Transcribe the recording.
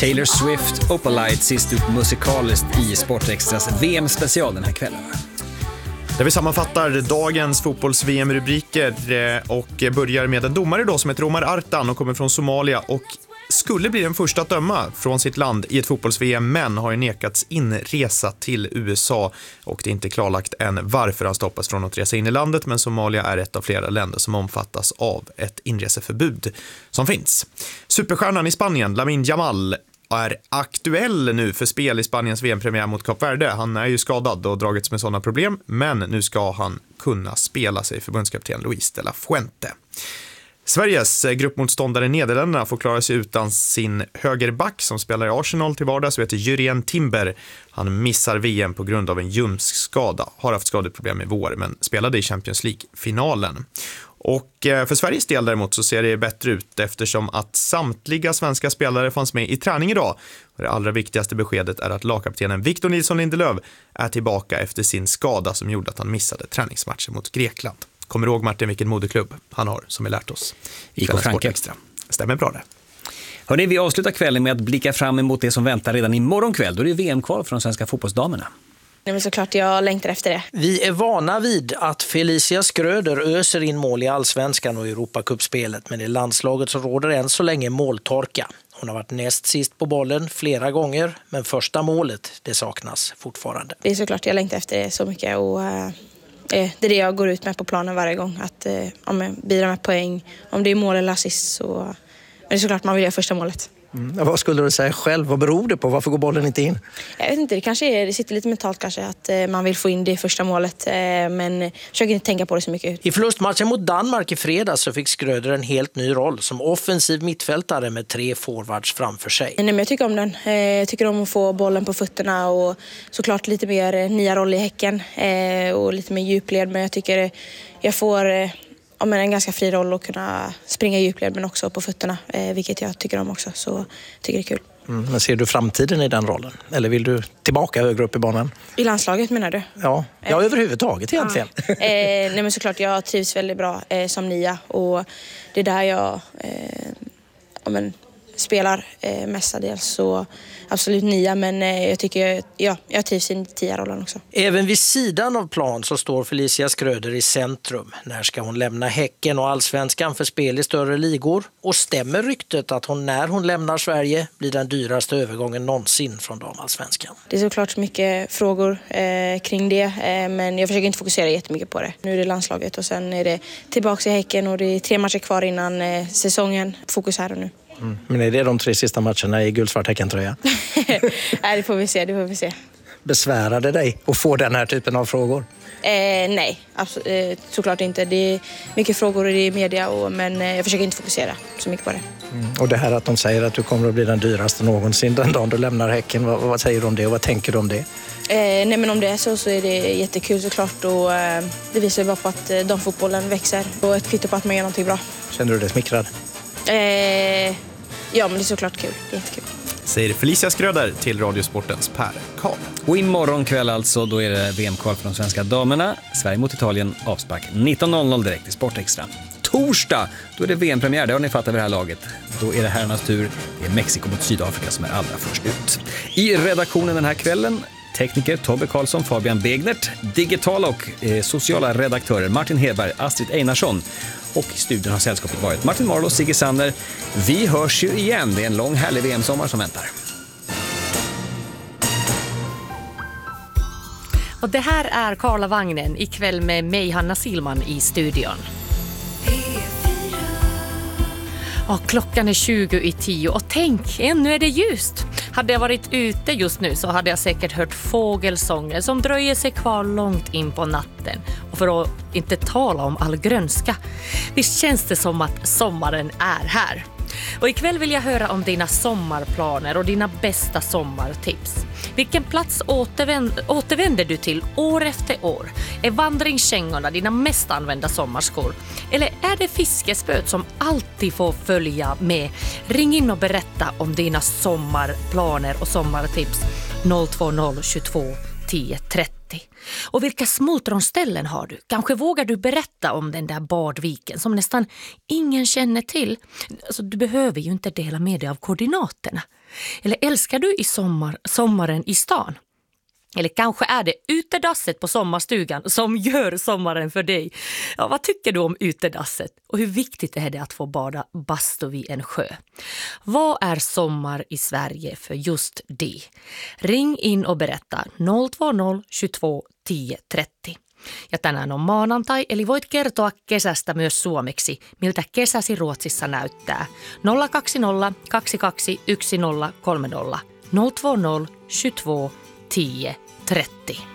Taylor Swift, Opalite sist upp musikaliskt i Sportextras VM-special den här kvällen. Där vi sammanfattar dagens fotbolls-VM-rubriker och börjar med en domare då som heter Omar Artan och kommer från Somalia och skulle bli den första att döma från sitt land i ett fotbolls-VM, men har ju nekats inresa till USA och det är inte klarlagt än varför han stoppas från att resa in i landet, men Somalia är ett av flera länder som omfattas av ett inreseförbud som finns. Superstjärnan i Spanien, Lamine Yamal, är aktuell nu för spel i Spaniens VM-premiär mot Kap Verde. Han är ju skadad och dragits med sådana problem, men nu ska han kunna spela, sig förbundskapten Luis de la Fuente. Sveriges gruppmotståndare Nederländerna får klara sig utan sin högerback som spelar i Arsenal till vardags, heter Jurien Timber. Han missar VM på grund av en ljumskskada. Har haft skadeproblem i vår men spelade i Champions League-finalen. Och för Sveriges del däremot så ser det bättre ut eftersom att samtliga svenska spelare fanns med i träning idag. Och det allra viktigaste beskedet är att lagkaptenen Victor Nilsson Lindelöf är tillbaka efter sin skada som gjorde att han missade träningsmatchen mot Grekland. Kommer du ihåg, Martin, vilken moderklubb han har som vi lärt oss? IK Franke. Stämmer bra det. Hörrni, vi avslutar kvällen med att blicka fram emot det som väntar redan imorgon kväll. Då är det VM-kval för de svenska fotbollsdamerna. Nej, men såklart jag längtar efter det. Vi är vana vid att Felicia Skröder öser in mål i Allsvenskan och Europacupspelet, men i landslaget så råder än så länge måltorka. Hon har varit näst sist på bollen flera gånger, men första målet, det saknas fortfarande. Det är såklart jag längtar efter det så mycket och det är det jag går ut med på planen varje gång. Att bidra med poäng, om det är mål eller assist så men det är såklart man vill göra första målet. Vad skulle du säga själv? Vad beror det på? Varför går bollen inte in? Jag vet inte, det sitter lite mentalt kanske att man vill få in det första målet, men försöker inte tänka på det så mycket. I förlustmatchen mot Danmark i fredags så fick Skröder en helt ny roll som offensiv mittfältare med 3 forwards framför sig. Nej, men jag tycker om den. Jag tycker om att få bollen på fötterna och såklart lite mer nya roll i Häcken och lite mer djupled, men jag tycker jag får en ganska fri roll att kunna springa i djupled men också på fötterna, vilket jag tycker om också, så tycker det är kul. Men ser du framtiden i den rollen? Eller vill du tillbaka högre upp i banan? I landslaget menar du? Ja, överhuvudtaget egentligen. Ja. Nej, men såklart jag trivs väldigt bra som nia och det är där jag spelar mestadels, så absolut nia, men jag tycker jag trivs i 10-rollen också. Även vid sidan av plan så står Felicia Skröder i centrum. När ska hon lämna Häcken och Allsvenskan för spel i större ligor? Och stämmer ryktet att hon när hon lämnar Sverige blir den dyraste övergången någonsin från damallsvenskan? Det är såklart mycket frågor kring det, men jag försöker inte fokusera jättemycket på det. Nu är det landslaget och sen är det tillbaka i Häcken och det är 3 matcher kvar innan säsongen. Fokus här och nu. Men är det de 3 sista matcherna i guldsvart Häcken-tröja? Nej, det får vi se. Besvärade dig att få den här typen av frågor? Nej, såklart inte. Det är mycket frågor i media, men jag försöker inte fokusera så mycket på det. Och det här att de säger att du kommer att bli den dyraste någonsin den dagen du lämnar Häcken, vad säger du om det och vad tänker du om det? Nej, men om det är så är det jättekul såklart, och det visar ju bara på att damfotbollen växer och ett kvitto på att man gör någonting bra. Känner du dig smickrad? Ja, men det är såklart kul. Jättekul. Säger Felicia Skröder till Radiosportens Per Karl. Och imorgon kväll alltså, då är det VM-kval för de svenska damerna. Sverige mot Italien, avspark 19.00 direkt i Sportextra. Torsdag, då är det VM-premiär, det har ni fattat vid det här laget. Då är det herrarnas tur. Det är Mexiko mot Sydafrika som är allra först ut. I redaktionen den här kvällen, tekniker Tobbe Karlsson, Fabian Begnert, digitala och sociala redaktörer Martin Hedberg, Astrid Einarsson. Och i studion har sällskapet varit Martin Marlow och Sigge Sander. Vi hörs ju igen, det är en lång härlig VM-sommar som väntar. Och det här är Karlavagnen ikväll med mig, Hanna Silman, i studion. Och klockan är 20:10 och tänk, ännu är det ljust. Hade jag varit ute just nu så hade jag säkert hört fågelsånger som dröjer sig kvar långt in på natten. Och för att inte tala om all grönska. Visst känns det som att sommaren är här. Och ikväll vill jag höra om dina sommarplaner och dina bästa sommartips. Vilken plats återvänder du till år efter år? Är vandringskängorna dina mest använda sommarskor? Eller är det fiskespöt som alltid får följa med? Ring in och berätta om dina sommarplaner och sommartips. 020 22 10 30. Och vilka smultronställen har du? Kanske vågar du berätta om den där badviken som nästan ingen känner till. Alltså, du behöver ju inte dela med dig av koordinaterna. Eller älskar du i sommaren i stan? Eller kanske är det utedasset på sommarstugan som gör sommaren för dig. Ja, vad tycker du om utedasset? Och hur viktigt är det att få bada bastu vid en sjö? Vad är sommar i Sverige för just det? Ring in och berätta 020 22 10 30. Ja tänään on maanantai, eli voit kertoa kesästä myös suomeksi, miltä kesäsi Ruotsissa näyttää. 020 22 10 30 020 22 10 30.